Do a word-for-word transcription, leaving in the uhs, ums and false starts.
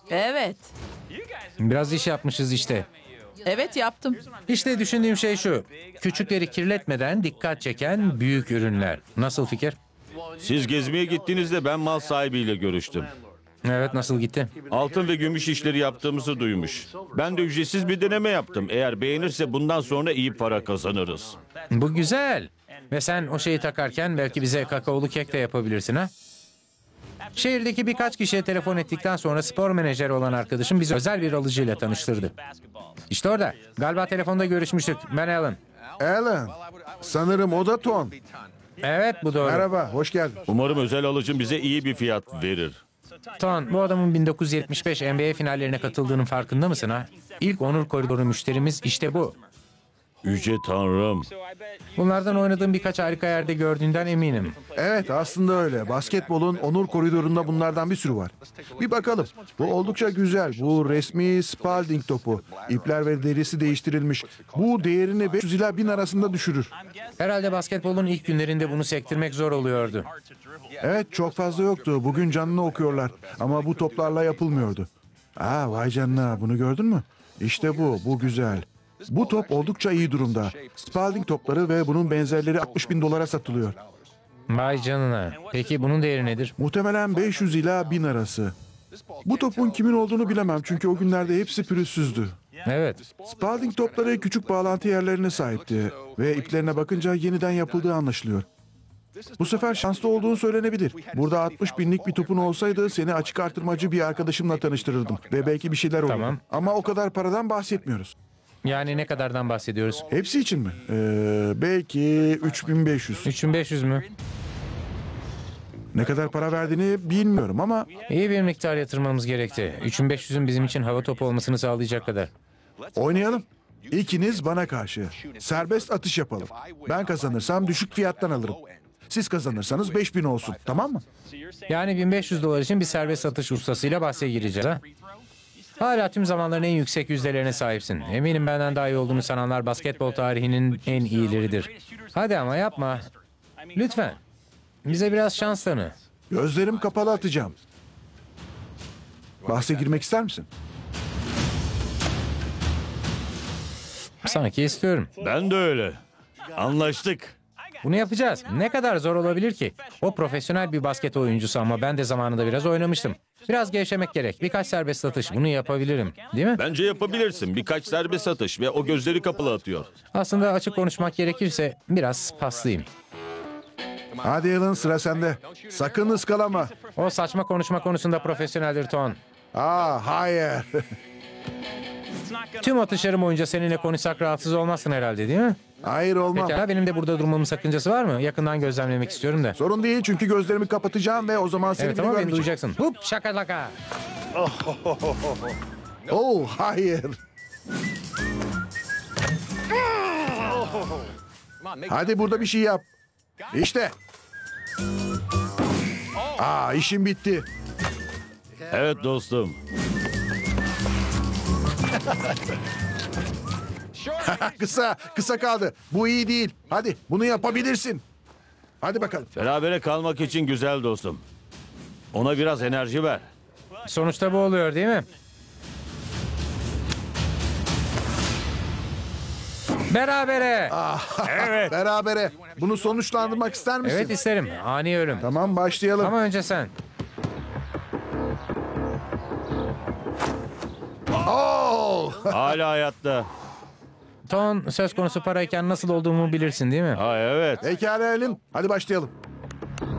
Evet. Biraz iş yapmışız işte. Evet yaptım. İşte düşündüğüm şey şu. Küçükleri kirletmeden dikkat çeken büyük ürünler. Nasıl fikir? Siz gezmeye gittiğinizde ben mal sahibiyle görüştüm. Evet, nasıl gitti? Altın ve gümüş işleri yaptığımızı duymuş. Ben de ücretsiz bir deneme yaptım. Eğer beğenirse bundan sonra iyi para kazanırız. Bu güzel. Ve sen o şeyi takarken belki bize kakaolu kek de yapabilirsin, ha? Şehirdeki birkaç kişiye telefon ettikten sonra spor menajeri olan arkadaşım bizi özel bir alıcıyla tanıştırdı. İşte orada. Galiba telefonda görüşmüştük. Ben Alan. Alan, sanırım o da Ton. Evet, bu doğru. Merhaba, hoş geldin. Umarım özel alıcım bize iyi bir fiyat verir. Ton, bu adamın bin dokuz yüz yetmiş beş N B A finallerine katıldığının farkında mısın, ha? İlk onur koridoru müşterimiz işte bu. Yüce Tanrım. Bunlardan oynadığım birkaç harika yerde gördüğünden eminim. Evet, aslında öyle. Basketbolun onur koridorunda bunlardan bir sürü var. Bir bakalım. Bu oldukça güzel. Bu resmi Spalding topu. İpler ve derisi değiştirilmiş. Bu değerini beş yüz ila bin arasında düşürür. Herhalde basketbolun ilk günlerinde bunu sektirmek zor oluyordu. Evet, çok fazla yoktu. Bugün canını okuyorlar. Ama bu toplarla yapılmıyordu. Aa, vay canına, bunu gördün mü? İşte bu, bu güzel. Bu top oldukça iyi durumda. Spalding topları ve bunun benzerleri altmış bin dolara satılıyor. Vay canına. Peki bunun değeri nedir? Muhtemelen beş yüz ila bin arası. Bu topun kimin olduğunu bilemem çünkü o günlerde hepsi pürüzsüzdü. Evet. Spalding topları küçük bağlantı yerlerine sahipti ve iplerine bakınca yeniden yapıldığı anlaşılıyor. Bu sefer şanslı olduğun söylenebilir. Burada altmış binlik bir topun olsaydı seni açık artırmacı bir arkadaşımla tanıştırırdım ve belki bir şeyler olurdu. Tamam. Ama o kadar paradan bahsetmiyoruz. Yani ne kadardan bahsediyoruz? Hepsi için mi? Ee, belki üç bin beş yüz. üç bin beş yüz mü? Ne kadar para verdiğini bilmiyorum ama İyi bir miktar yatırmamız gerekti. üç bin beş yüzün bizim için hava topu olmasını sağlayacak kadar. oynayalım. İkiniz bana karşı. Serbest atış yapalım. Ben kazanırsam düşük fiyattan alırım. Siz kazanırsanız beş bin olsun. Tamam mı? Yani bin beş yüz dolar için bir serbest atış ustasıyla bahse gireceğiz, ha? Hala tüm zamanların en yüksek yüzdelerine sahipsin. Eminim benden daha iyi olduğunu sananlar basketbol tarihinin en iyileridir. Hadi ama yapma. Lütfen. Bize biraz şans tanı. Gözlerim kapalı atacağım. Bahse girmek ister misin? Sanki istiyorum. Ben de öyle. Anlaştık. Bunu yapacağız. Ne kadar zor olabilir ki? O profesyonel bir basket oyuncusu ama ben de zamanında biraz oynamıştım. Biraz gevşemek gerek. Birkaç serbest atış. Bunu yapabilirim. Değil mi? Bence yapabilirsin. Birkaç serbest atış ve o gözleri kapalı atıyor. Aslında açık konuşmak gerekirse biraz paslıyım. Hadi Alan, sıra sende. Sakın ıskalama. O saçma konuşma konusunda profesyoneldir Ton. Aa, hayır. Tüm atışlarım boyunca seninle konuşsak rahatsız olmazsın herhalde, değil mi? Hayır, olmam. Pekala, benim de burada durmamın sakıncası var mı? Yakından gözlemlemek istiyorum da. Sorun değil çünkü gözlerimi kapatacağım ve o zaman seni Evet bile ama beni görmeyeceğim. duyacaksın. Hup şakalaka. Oh, hayır. Hadi burada bir şey yap. İşte. Aa, işim bitti. Evet dostum. Kısa, kısa kaldı. Bu iyi değil. Hadi bunu yapabilirsin. Hadi bakalım. Berabere kalmak için güzel dostum. Ona biraz enerji ver. Sonuçta bu oluyor, değil mi? Berabere. Evet. Berabere. Bunu sonuçlandırmak ister misin? Evet isterim. Ani ölüm. Tamam, başlayalım. Ama önce sen. Oo! Hala hayatta. Ton, söz konusu parayken nasıl olduğumu bilirsin, değil mi? Ha evet. Pekala Elin. Hadi başlayalım.